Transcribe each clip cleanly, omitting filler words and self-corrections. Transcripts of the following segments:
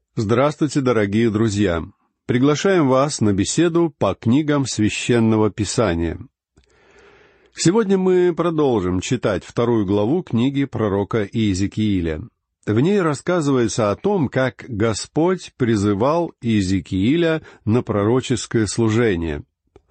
Здравствуйте, дорогие друзья! Приглашаем вас на беседу по книгам Священного Писания. Сегодня мы продолжим читать 2 главу книги пророка Иезекииля. В ней рассказывается о том, как Господь призывал Иезекииля на пророческое служение.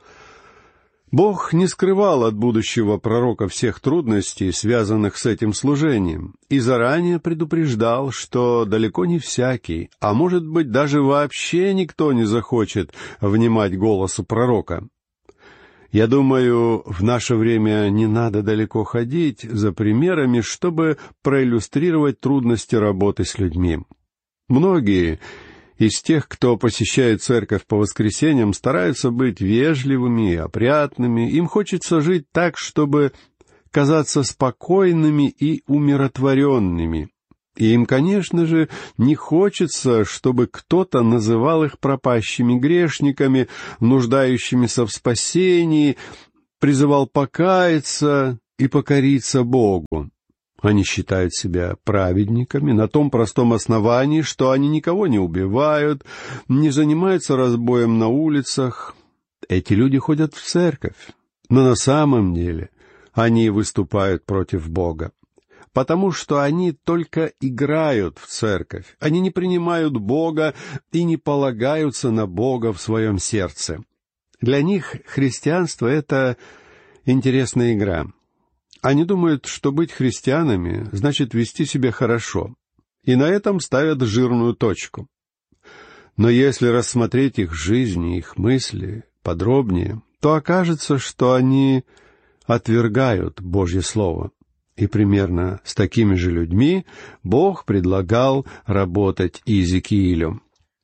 Бог не скрывал от будущего пророка всех трудностей, связанных с этим служением, и заранее предупреждал, что далеко не всякий, а может быть даже вообще никто не захочет внимать голосу пророка. Я думаю, в наше время не надо далеко ходить за примерами, чтобы проиллюстрировать трудности работы с людьми. Многие из тех, кто посещает церковь по воскресеньям, стараются быть вежливыми и опрятными. Им хочется жить так, чтобы казаться спокойными и умиротворенными. И им, конечно же, не хочется, чтобы кто-то называл их пропащими грешниками, нуждающимися в спасении, призывал покаяться и покориться Богу. Они считают себя праведниками на том простом основании, что они никого не убивают, не занимаются разбоем на улицах. Эти люди ходят в церковь, но на самом деле они выступают против Бога, потому что они только играют в церковь, они не принимают Бога и не полагаются на Бога в своем сердце. Для них христианство — это интересная игра. Они думают, что быть христианами значит вести себя хорошо, и на этом ставят жирную точку. Но если рассмотреть их жизнь и их мысли подробнее, то окажется, что они отвергают Божье Слово. И примерно с такими же людьми Бог предлагал работать Иезекиилю.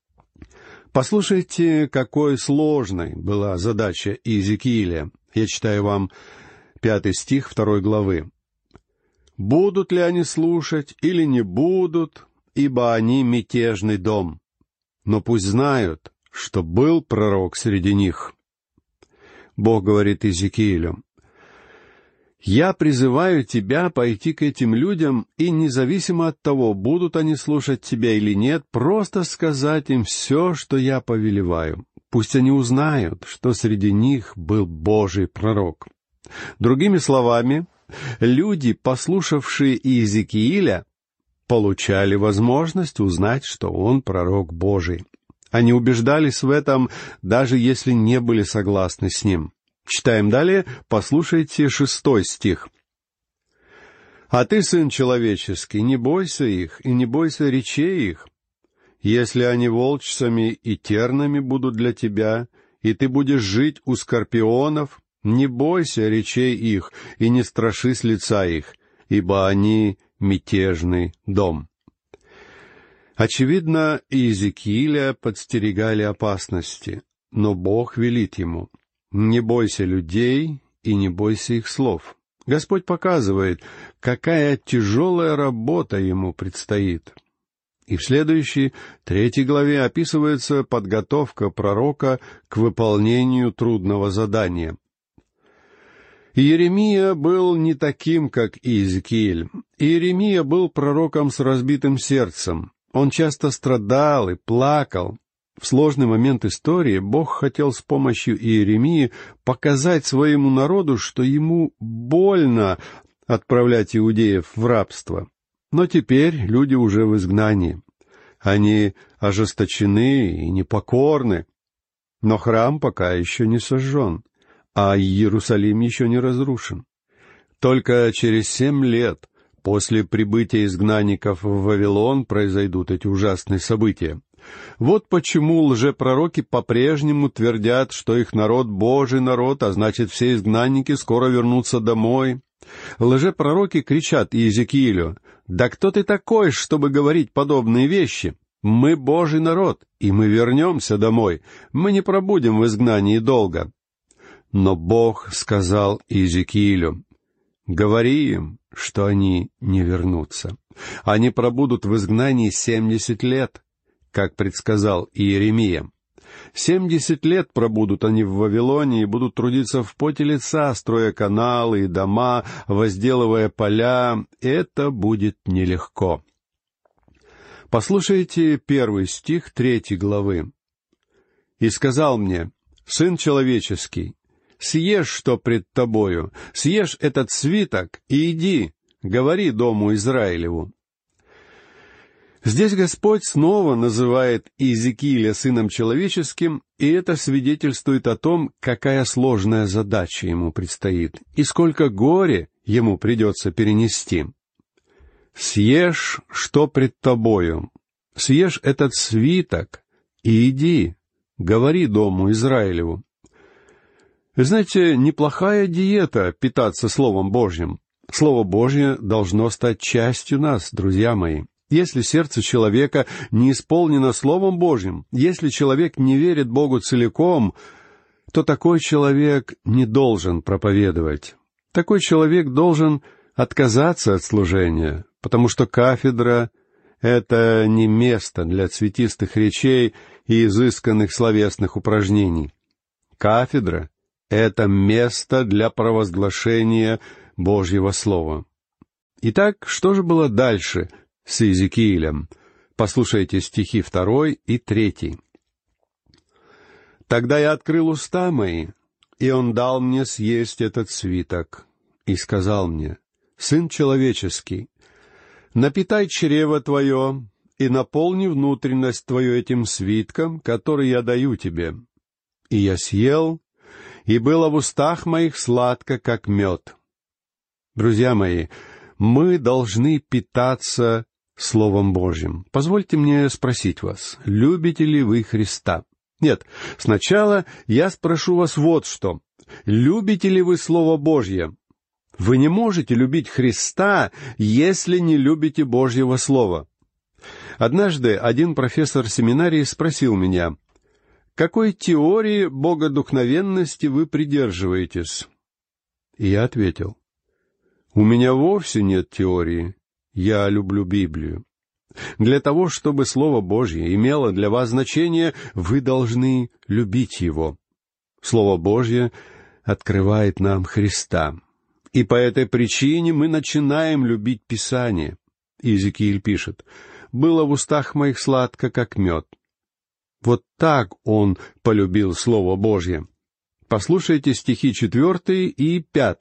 Послушайте, какой сложной была задача Иезекииля. Я читаю вам 5 стих 2 главы. «Будут ли они слушать или не будут, ибо они мятежный дом? Но пусть знают, что был пророк среди них». Бог говорит Иезекиилю: «Я призываю тебя пойти к этим людям, и независимо от того, будут они слушать тебя или нет, просто сказать им все, что я повелеваю. Пусть они узнают, что среди них был Божий пророк». Другими словами, люди, послушавшие Иезекииля, получали возможность узнать, что он пророк Божий. Они убеждались в этом, даже если не были согласны с ним. Читаем далее, послушайте 6 стих. «А ты, сын человеческий, не бойся их, и не бойся речей их. Если они волчцами и тернами будут для тебя, и ты будешь жить у скорпионов, не бойся речей их, и не страшись лица их, ибо они мятежный дом». Очевидно, Иезекииля подстерегали опасности, но Бог велит ему: «Не бойся людей и не бойся их слов». Господь показывает, какая тяжелая работа ему предстоит. И в следующей, 3 главе, описывается подготовка пророка к выполнению трудного задания. Иеремия был не таким, как Иезекииль. Иеремия был пророком с разбитым сердцем. Он часто страдал и плакал. В сложный момент истории Бог хотел с помощью Иеремии показать своему народу, что ему больно отправлять иудеев в рабство. Но теперь люди уже в изгнании. Они ожесточены и непокорны. Но храм пока еще не сожжен, а Иерусалим еще не разрушен. Только через 7 лет после прибытия изгнанников в Вавилон произойдут эти ужасные события. Вот почему лжепророки по-прежнему твердят, что их народ — Божий народ, а значит, все изгнанники скоро вернутся домой. Лжепророки кричат Иезекиилю: «Да кто ты такой, чтобы говорить подобные вещи? Мы Божий народ, и мы вернемся домой. Мы не пробудем в изгнании долго». Но Бог сказал Иезекиилю: «Говори им, что они не вернутся. Они пробудут в изгнании 70 лет, как предсказал Иеремия. 70 лет пробудут они в Вавилоне и будут трудиться в поте лица, строя каналы и дома, возделывая поля. Это будет нелегко». Послушайте 1 стих 3 главы. «И сказал мне: Сын человеческий, съешь, что пред тобою, съешь этот свиток, и иди, говори дому Израилеву». Здесь Господь снова называет Иезекииля сыном человеческим, и это свидетельствует о том, какая сложная задача ему предстоит, и сколько горя ему придется перенести. «Съешь, что пред тобою, съешь этот свиток, и иди, говори дому Израилеву». Вы знаете, неплохая диета питаться Словом Божьим. Слово Божье должно стать частью нас, друзья мои. Если сердце человека не исполнено Словом Божьим, если человек не верит Богу целиком, то такой человек не должен проповедовать. Такой человек должен отказаться от служения, потому что кафедра — это не место для цветистых речей и изысканных словесных упражнений. Кафедра — это место для провозглашения Божьего Слова. Итак, что же было дальше с Иезекиилем? Послушайте стихи 2 и 3. «Тогда я открыл уста мои, и он дал мне съесть этот свиток, и сказал мне: Сын человеческий, напитай чрево твое и наполни внутренность твою этим свитком, который я даю тебе. И я съел, и было в устах моих сладко, как мед». Друзья мои, мы должны питаться Словом Божьим. Позвольте мне спросить вас, любите ли вы Христа? Нет, сначала я спрошу вас вот что. Любите ли вы Слово Божье? Вы не можете любить Христа, если не любите Божьего Слова. Однажды один профессор семинарии спросил меня: «Какой теории богодухновенности вы придерживаетесь?» И я ответил: «У меня вовсе нет теории. Я люблю Библию. Для того, чтобы Слово Божье имело для вас значение, вы должны любить его. Слово Божье открывает нам Христа. И по этой причине мы начинаем любить Писание». Иезекииль пишет: «Было в устах моих сладко, как мед». Вот так он полюбил Слово Божье. Послушайте стихи 4 и 5.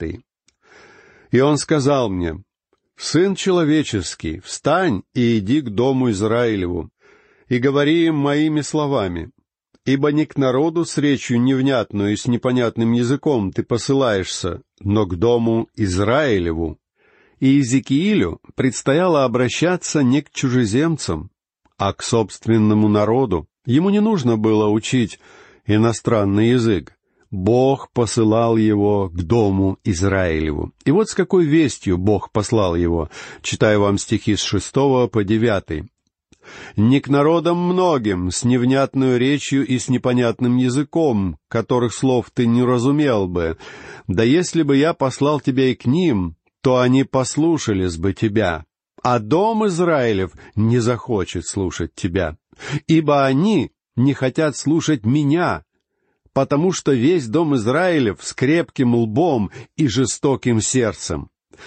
«И он сказал мне: Сын человеческий, встань и иди к дому Израилеву, и говори им моими словами, ибо не к народу с речью невнятную и с непонятным языком ты посылаешься, но к дому Израилеву». И Иезекиилю предстояло обращаться не к чужеземцам, а к собственному народу. Ему не нужно было учить иностранный язык. Бог посылал его к дому Израилеву. И вот с какой вестью Бог послал его. Читаю вам стихи с 6 по 9. «Не к народам многим, с невнятную речью и с непонятным языком, которых слов ты не разумел бы. Да если бы я послал тебя и к ним, то они послушались бы тебя. А дом Израилев не захочет слушать тебя, ибо они не хотят слушать меня, потому что весь дом Израилев с крепким лбом и жестоким сердцем.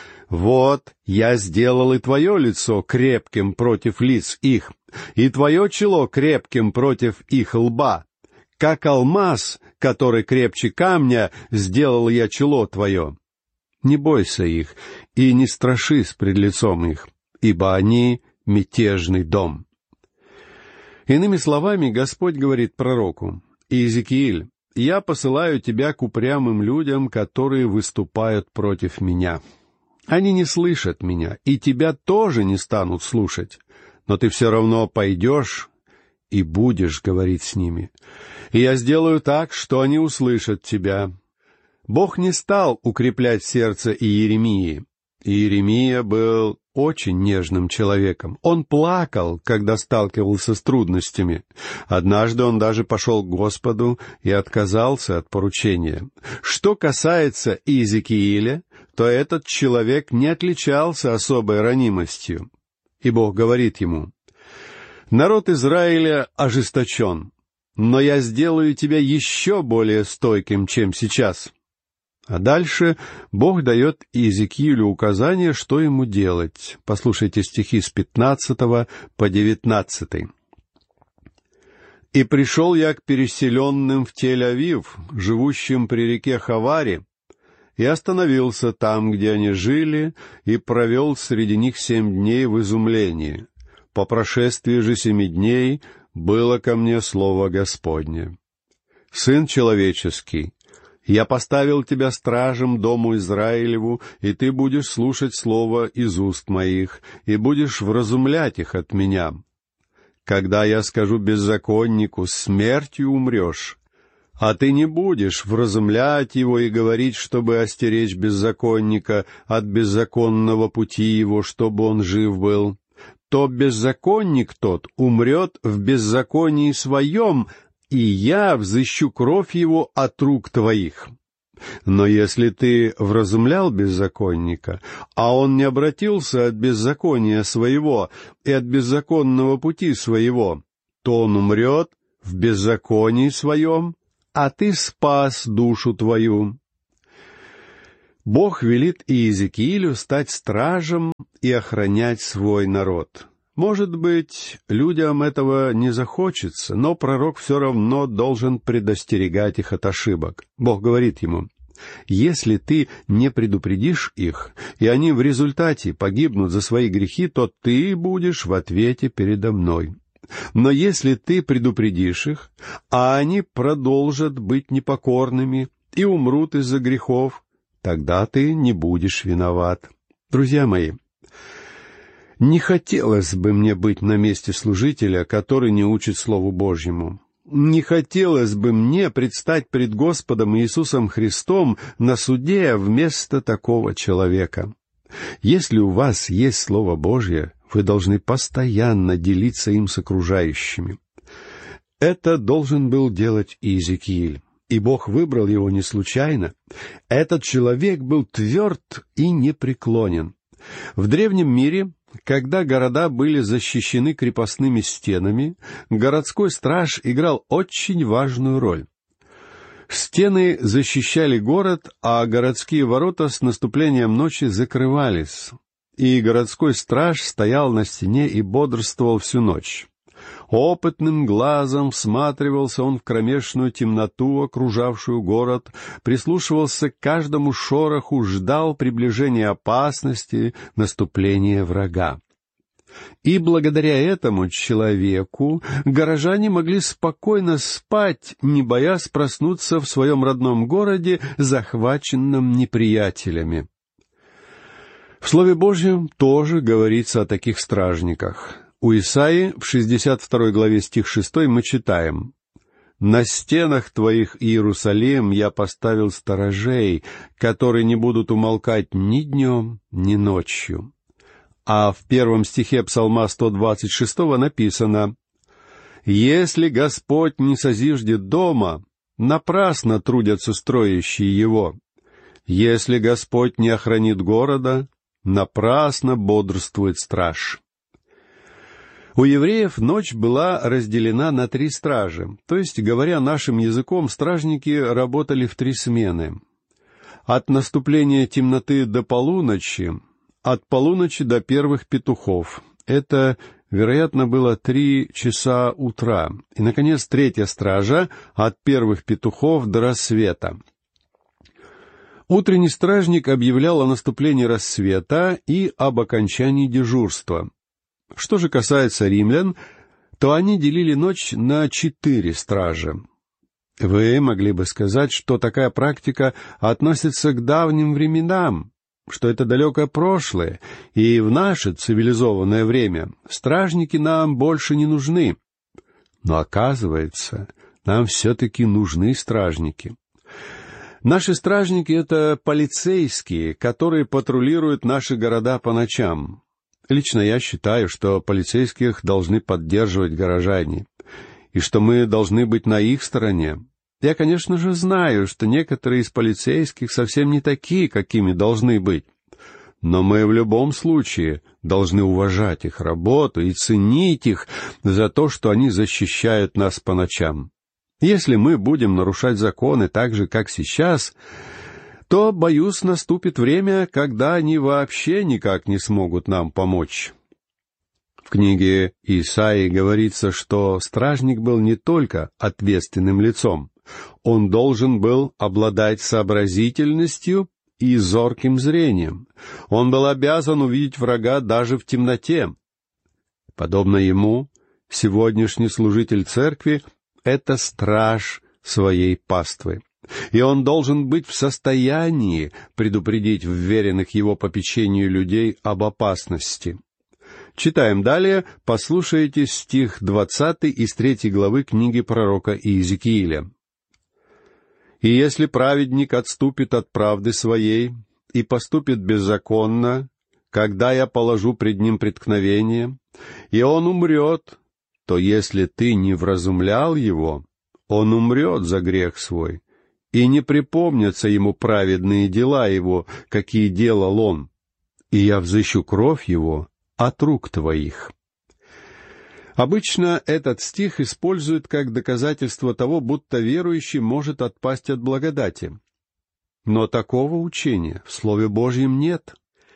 Вот я сделал и твое лицо крепким против лиц их, и твое чело крепким против их лба. Как алмаз, который крепче камня, сделал я чело твое. Не бойся их и не страшись пред лицом их, ибо они мятежный дом». Иными словами, Господь говорит пророку: «Иезекииль, я посылаю тебя к упрямым людям, которые выступают против меня. Они не слышат меня, и тебя тоже не станут слушать, но ты все равно пойдешь и будешь говорить с ними. И я сделаю так, что они услышат тебя». Бог не стал укреплять сердце Иеремии. Иеремия был очень нежным человеком. Он плакал, когда сталкивался с трудностями. Однажды он даже пошел к Господу и отказался от поручения. Что касается Иезекииля, то этот человек не отличался особой ранимостью. И Бог говорит ему: «Народ Израиля ожесточен, но я сделаю тебя еще более стойким, чем сейчас». А дальше Бог дает Иезекиилю указание, что ему делать. Послушайте стихи с 15 по 19. «И пришел я к переселенным в Тель-Авив, живущим при реке Хаваре, и остановился там, где они жили, и провел среди них 7 дней в изумлении. По прошествии же 7 дней было ко мне слово Господне. Сын человеческий, я поставил тебя стражем дому Израилеву, и ты будешь слушать слово из уст моих, и будешь вразумлять их от меня. Когда я скажу беззаконнику, смертью умрешь, а ты не будешь вразумлять его и говорить, чтобы остеречь беззаконника от беззаконного пути его, чтобы он жив был, то беззаконник тот умрет в беззаконии своем, и я взыщу кровь его от рук твоих. Но если ты вразумлял беззаконника, а он не обратился от беззакония своего и от беззаконного пути своего, то он умрет в беззаконии своем, а ты спас душу твою». Бог велит Иезекиилю стать стражем и охранять свой народ. Может быть, людям этого не захочется, но пророк все равно должен предостерегать их от ошибок. Бог говорит ему: «Если ты не предупредишь их, и они в результате погибнут за свои грехи, то ты будешь в ответе передо мной. Но если ты предупредишь их, а они продолжат быть непокорными и умрут из-за грехов, тогда ты не будешь виноват». Друзья мои, не хотелось бы мне быть на месте служителя, который не учит Слову Божьему. Не хотелось бы мне предстать пред Господом Иисусом Христом на суде вместо такого человека. Если у вас есть Слово Божье, вы должны постоянно делиться им с окружающими. Это должен был делать Иезекииль, и Бог выбрал его не случайно. Этот человек был тверд и непреклонен. В древнем мире, когда города были защищены крепостными стенами, городской страж играл очень важную роль. Стены защищали город, а городские ворота с наступлением ночи закрывались, и городской страж стоял на стене и бодрствовал всю ночь. Опытным глазом всматривался он в кромешную темноту, окружавшую город, прислушивался к каждому шороху, ждал приближения опасности, наступления врага. И благодаря этому человеку горожане могли спокойно спать, не боясь проснуться в своем родном городе, захваченном неприятелями. В Слове Божьем тоже говорится о таких стражниках. У Исаии в 62 главе стих 6 мы читаем: «На стенах твоих, Иерусалим, я поставил сторожей, которые не будут умолкать ни днем, ни ночью». А в 1 стихе Псалма 126 написано: «Если Господь не созиждет дома, напрасно трудятся строящие его. Если Господь не охранит города, напрасно бодрствует страж». У евреев ночь была разделена на 3 стражи, то есть, говоря нашим языком, стражники работали в 3 смены. От наступления темноты до полуночи, от полуночи до первых петухов. Это, вероятно, было 3 часа утра. И, наконец, 3-я стража от первых петухов до рассвета. Утренний стражник объявлял о наступлении рассвета и об окончании дежурства. Что же касается римлян, то они делили ночь на 4 стражи. Вы могли бы сказать, что такая практика относится к давним временам, что это далекое прошлое, и в наше цивилизованное время стражники нам больше не нужны. Но оказывается, нам все-таки нужны стражники. Наши стражники — это полицейские, которые патрулируют наши города по ночам. Лично я считаю, что полицейских должны поддерживать горожане, и что мы должны быть на их стороне. Я, конечно же, знаю, что некоторые из полицейских совсем не такие, какими должны быть. Но мы в любом случае должны уважать их работу и ценить их за то, что они защищают нас по ночам. Если мы будем нарушать законы так же, как сейчас, то, боюсь, наступит время, когда они вообще никак не смогут нам помочь. В книге Исаии говорится, что стражник был не только ответственным лицом, он должен был обладать сообразительностью и зорким зрением. Он был обязан увидеть врага даже в темноте. Подобно ему, сегодняшний служитель церкви — это страж своей паствы, и он должен быть в состоянии предупредить вверенных его попечению людей об опасности. Читаем далее, послушайте стих 20 из 3 главы книги пророка Иезекииля. «И если праведник отступит от правды своей и поступит беззаконно, когда я положу пред ним преткновение, и он умрет, то если ты не вразумлял его, он умрет за грех свой, и не припомнятся ему праведные дела его, какие делал он, и я взыщу кровь его от рук твоих». Обычно этот стих используют как доказательство того, будто верующий может отпасть от благодати. Но такого учения в Слове Божьем нет.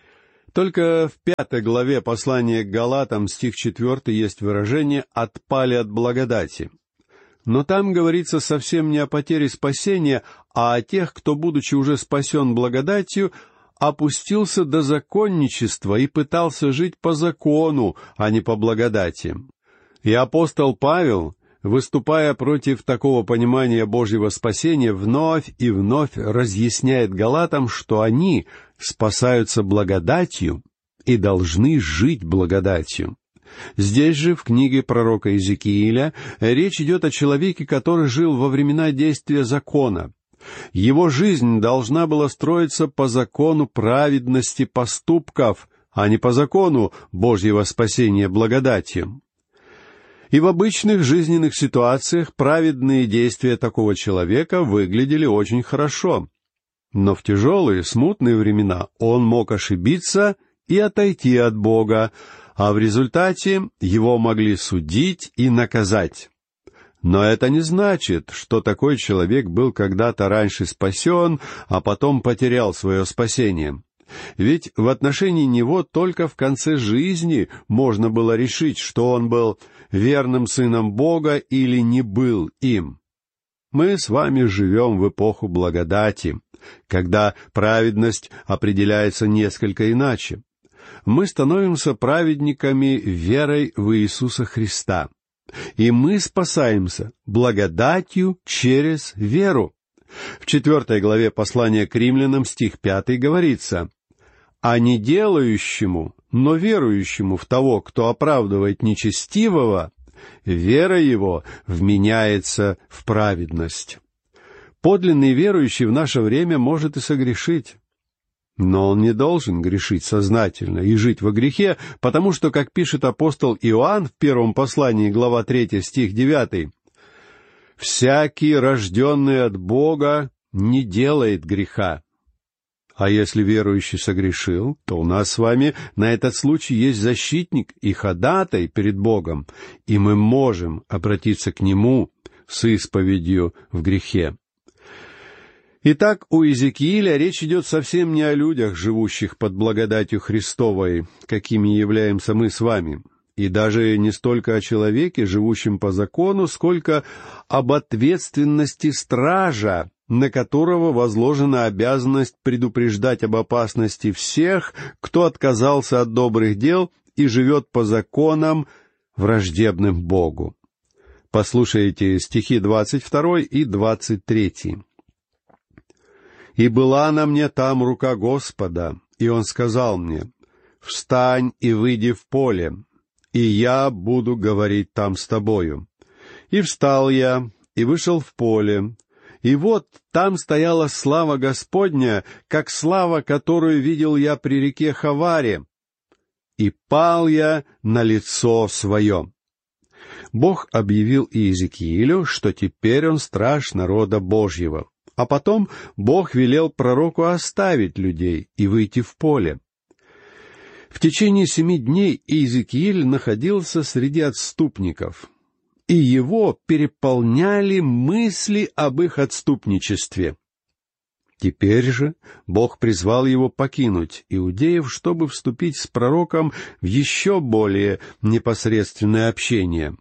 Только в 5 главе послания к Галатам, стих 4, есть выражение «отпали от благодати». Но там говорится совсем не о потере спасения, а о тех, кто, будучи уже спасен благодатью, опустился до законничества и пытался жить по закону, а не по благодати. И апостол Павел, выступая против такого понимания Божьего спасения, вновь и вновь разъясняет галатам, что они спасаются благодатью и должны жить благодатью. Здесь же, в книге пророка Иезекииля, речь идет о человеке, который жил во времена действия закона. Его жизнь должна была строиться по закону праведности поступков, а не по закону Божьего спасения благодатью. И в обычных жизненных ситуациях праведные действия такого человека выглядели очень хорошо. Но в тяжелые, смутные времена он мог ошибиться и отойти от Бога, а в результате его могли судить и наказать. Но это не значит, что такой человек был когда-то раньше спасен, а потом потерял свое спасение. Ведь в отношении него только в конце жизни можно было решить, что он был верным сыном Бога или не был им. Мы с вами живем в эпоху благодати, когда праведность определяется несколько иначе. Мы становимся праведниками верой в Иисуса Христа, и мы спасаемся благодатью через веру. В 4 главе послания к римлянам, стих 5, говорится: «А не делающему, но верующему в того, кто оправдывает нечестивого, вера его вменяется в праведность». Подлинный верующий в наше время может и согрешить, но он не должен грешить сознательно и жить во грехе, потому что, как пишет апостол Иоанн в 1 послании, глава 3, стих 9, «Всякий, рожденный от Бога, не делает греха». А если верующий согрешил, то у нас с вами на этот случай есть защитник и ходатай перед Богом, и мы можем обратиться к Нему с исповедью в грехе. Итак, у Иезекииля речь идет совсем не о людях, живущих под благодатью Христовой, какими являемся мы с вами, и даже не столько о человеке, живущем по закону, сколько об ответственности стража, на которого возложена обязанность предупреждать об опасности всех, кто отказался от добрых дел и живет по законам, враждебным Богу. Послушайте стихи 22 и 23. «И была на мне там рука Господа, и Он сказал мне: встань и выйди в поле, и я буду говорить там с тобою. И встал я, и вышел в поле, и вот там стояла слава Господня, как слава, которую видел я при реке Хаваре. И пал я на лицо свое». Бог объявил Иезекиилю, что теперь он страж народа Божьего. А потом Бог велел пророку оставить людей и выйти в поле. В течение 7 дней Иезекииль находился среди отступников, и его переполняли мысли об их отступничестве. Теперь же Бог призвал его покинуть иудеев, чтобы вступить с пророком в еще более непосредственное общение.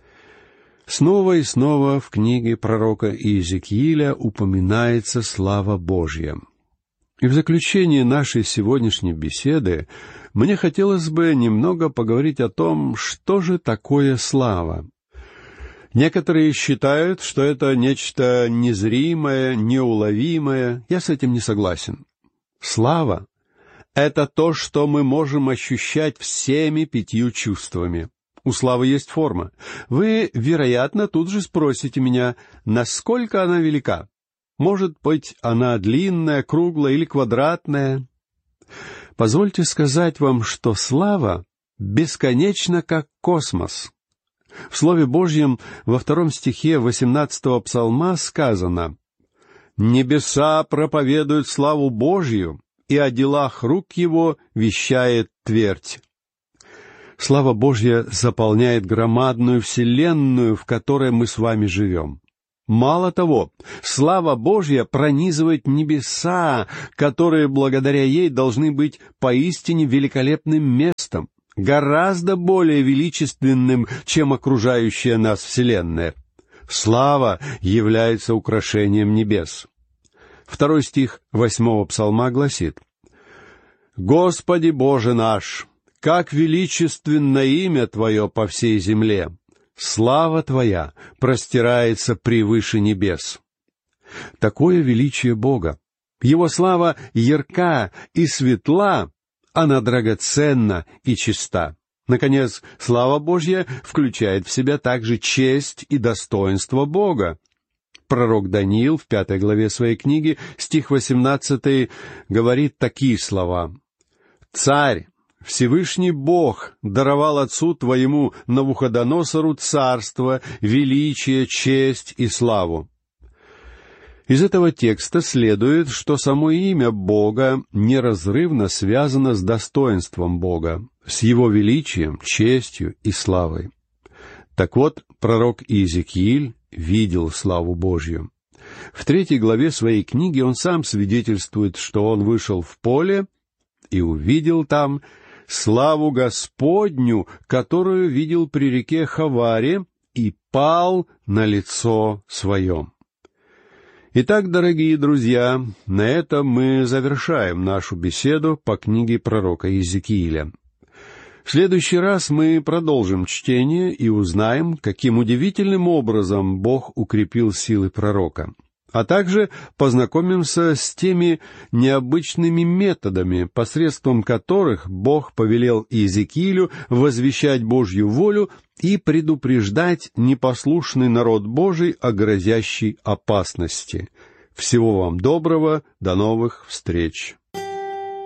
Снова и снова в книге пророка Иезекииля упоминается слава Божья. И в заключение нашей сегодняшней беседы мне хотелось бы немного поговорить о том, что же такое слава. Некоторые считают, что это нечто незримое, неуловимое. Я с этим не согласен. Слава — это то, что мы можем ощущать всеми 5 чувствами. У славы есть форма. Вы, вероятно, тут же спросите меня, насколько она велика. Может быть, она длинная, круглая или квадратная. Позвольте сказать вам, что слава бесконечна, как космос. В Слове Божьем во 2 стихе 18 псалма сказано: «Небеса проповедуют славу Божью, и о делах рук его вещает твердь». Слава Божья заполняет громадную вселенную, в которой мы с вами живем. Мало того, слава Божья пронизывает небеса, которые благодаря ей должны быть поистине великолепным местом, гораздо более величественным, чем окружающая нас вселенная. Слава является украшением небес. 2 стих 8 псалма гласит: «Господи Боже наш, как величественно имя Твое по всей земле! Слава Твоя простирается превыше небес». Такое величие Бога. Его слава ярка и светла, она драгоценна и чиста. Наконец, слава Божья включает в себя также честь и достоинство Бога. Пророк Даниил в 5 главе своей книги, стих 18, говорит такие слова: «Царь, Всевышний Бог даровал отцу твоему Навуходоносору царство, величие, честь и славу». Из этого текста следует, что само имя Бога неразрывно связано с достоинством Бога, с Его величием, честью и славой. Так вот, пророк Иезекииль видел славу Божью. В 3 главе своей книги он сам свидетельствует, что он вышел в поле и увидел там славу Господню, которую видел при реке Хаваре, и пал на лицо свое. Итак, дорогие друзья, на этом мы завершаем нашу беседу по книге пророка Иезекииля. В следующий раз мы продолжим чтение и узнаем, каким удивительным образом Бог укрепил силы пророка, а также познакомимся с теми необычными методами, посредством которых Бог повелел Иезекиилю возвещать Божью волю и предупреждать непослушный народ Божий о грозящей опасности. Всего вам доброго, до новых встреч!